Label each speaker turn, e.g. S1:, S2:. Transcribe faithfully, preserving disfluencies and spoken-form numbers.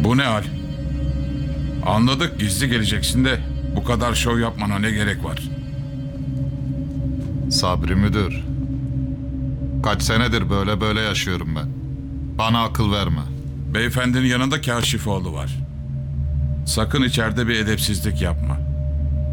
S1: Bu ne hal? Anladık gizli geleceksin de bu kadar şov yapmana ne gerek var?
S2: Sabri müdür. Kaç senedir böyle böyle yaşıyorum ben. Bana akıl verme.
S1: Beyefendinin yanında Kaşifoğlu var. Sakın içeride bir edepsizlik yapma.